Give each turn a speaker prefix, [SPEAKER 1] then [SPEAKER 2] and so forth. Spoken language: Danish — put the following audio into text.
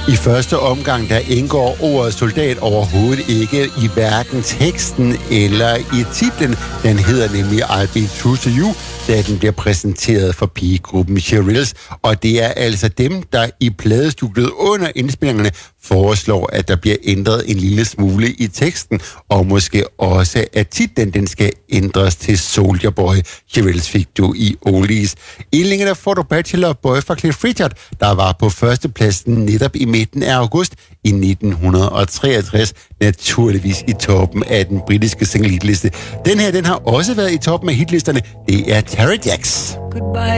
[SPEAKER 1] I første omgang, der indgår ordet soldat overhovedet ikke i hverken teksten eller i titlen. Den hedder nemlig I'll Be True to You, da den bliver præsenteret for pigegruppen Shirelles. Og det er altså dem, der i pladestudiet under indspillingerne foreslår, at der bliver ændret en lille smule i teksten, og måske også, at titlen den skal ændres til Soldier Boy. Shirelles fik du i Oldies. I linken der får du Bachelor Boy fra Cliff Richard, der var på førstepladsen netop i midten af august i 1963, naturligvis i toppen af den britiske single-hitliste. Den her, den har også været i toppen af hitlisterne. Det er Terry Jacks.
[SPEAKER 2] Goodbye.